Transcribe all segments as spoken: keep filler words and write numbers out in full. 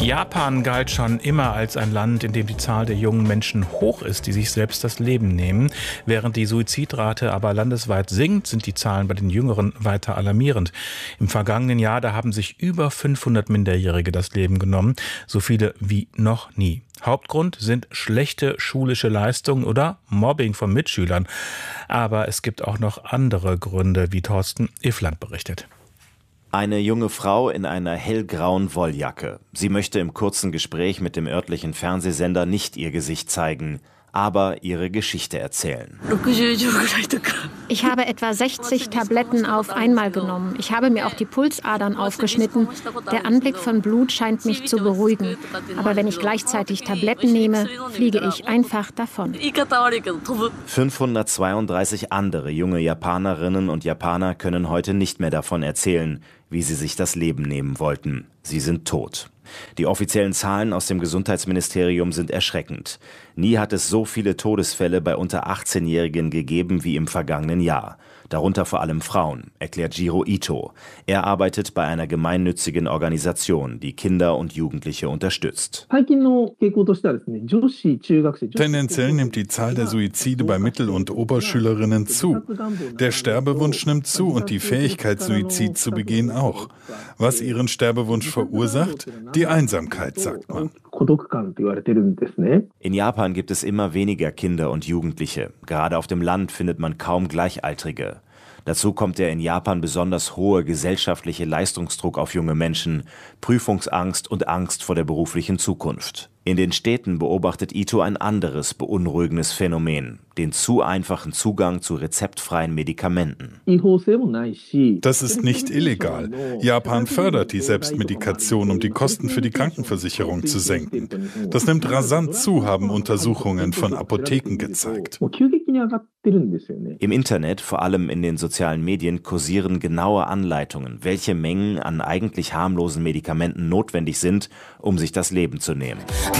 Japan galt schon immer als ein Land, in dem die Zahl der jungen Menschen hoch ist, die sich selbst das Leben nehmen. Während die Suizidrate aber landesweit sinkt, sind die Zahlen bei den Jüngeren weiter alarmierend. Im vergangenen Jahr, da haben sich über fünfhundert Minderjährige das Leben genommen, so viele wie noch nie. Hauptgrund sind schlechte schulische Leistungen oder Mobbing von Mitschülern. Aber es gibt auch noch andere Gründe, wie Thorsten Iffland berichtet. Eine junge Frau in einer hellgrauen Wolljacke. Sie möchte im kurzen Gespräch mit dem örtlichen Fernsehsender nicht ihr Gesicht zeigen, aber ihre Geschichte erzählen. Ich habe etwa sechzig Tabletten auf einmal genommen. Ich habe mir auch die Pulsadern aufgeschnitten. Der Anblick von Blut scheint mich zu beruhigen. Aber wenn ich gleichzeitig Tabletten nehme, fliege ich einfach davon. fünfhundertzweiunddreißig andere junge Japanerinnen und Japaner können heute nicht mehr davon erzählen, wie sie sich das Leben nehmen wollten. Sie sind tot. Die offiziellen Zahlen aus dem Gesundheitsministerium sind erschreckend. Nie hat es so viele Todesfälle bei unter achtzehnjährigen gegeben wie im vergangenen Jahr. Darunter vor allem Frauen, erklärt Jiro Ito. Er arbeitet bei einer gemeinnützigen Organisation, die Kinder und Jugendliche unterstützt. Tendenziell nimmt die Zahl der Suizide bei Mittel- und Oberschülerinnen zu. Der Sterbewunsch nimmt zu und die Fähigkeit, Suizid zu begehen, auch. Was ihren Sterbewunsch verursacht? Die Einsamkeit, sagt man. In Japan gibt es immer weniger Kinder und Jugendliche. Gerade auf dem Land findet man kaum Gleichaltrige. Dazu kommt der in Japan besonders hohe gesellschaftliche Leistungsdruck auf junge Menschen, Prüfungsangst und Angst vor der beruflichen Zukunft. In den Städten beobachtet Ito ein anderes beunruhigendes Phänomen, den zu einfachen Zugang zu rezeptfreien Medikamenten. Das ist nicht illegal. Japan fördert die Selbstmedikation, um die Kosten für die Krankenversicherung zu senken. Das nimmt rasant zu, haben Untersuchungen von Apotheken gezeigt. Im Internet, vor allem in den sozialen Medien, kursieren genaue Anleitungen, welche Mengen an eigentlich harmlosen Medikamenten notwendig sind, um sich das Leben zu nehmen.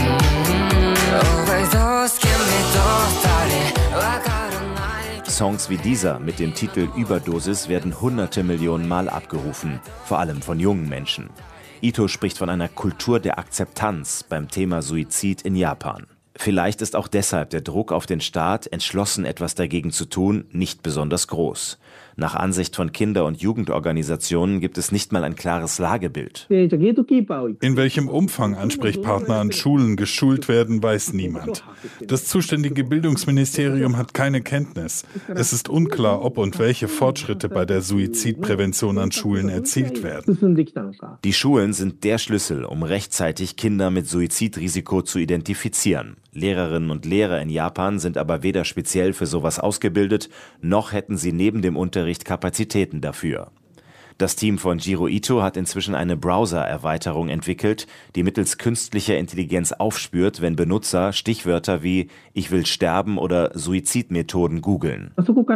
Songs wie dieser mit dem Titel Überdosis werden hunderte Millionen Mal abgerufen, vor allem von jungen Menschen. Ito spricht von einer Kultur der Akzeptanz beim Thema Suizid in Japan. Vielleicht ist auch deshalb der Druck auf den Staat, entschlossen etwas dagegen zu tun, nicht besonders groß. Nach Ansicht von Kinder- und Jugendorganisationen gibt es nicht mal ein klares Lagebild. In welchem Umfang Ansprechpartner an Schulen geschult werden, weiß niemand. Das zuständige Bildungsministerium hat keine Kenntnis. Es ist unklar, ob und welche Fortschritte bei der Suizidprävention an Schulen erzielt werden. Die Schulen sind der Schlüssel, um rechtzeitig Kinder mit Suizidrisiko zu identifizieren. Lehrerinnen und Lehrer in Japan sind aber weder speziell für sowas ausgebildet, noch hätten sie neben dem Unterricht Kapazitäten dafür. Das Team von Jiro Ito hat inzwischen eine Browser-Erweiterung entwickelt, die mittels künstlicher Intelligenz aufspürt, wenn Benutzer Stichwörter wie „Ich will sterben" oder Suizidmethoden googeln.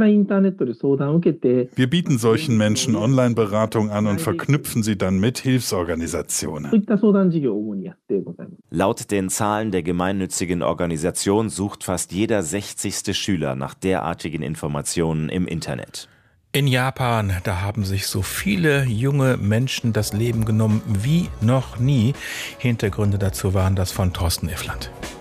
Wir bieten solchen Menschen Online-Beratung an und verknüpfen sie dann mit Hilfsorganisationen. Laut den Zahlen der gemeinnützigen Organisation sucht fast jeder sechzigste Schüler nach derartigen Informationen im Internet. In Japan, da haben sich so viele junge Menschen das Leben genommen wie noch nie. Hintergründe dazu waren das von Thorsten Iffland.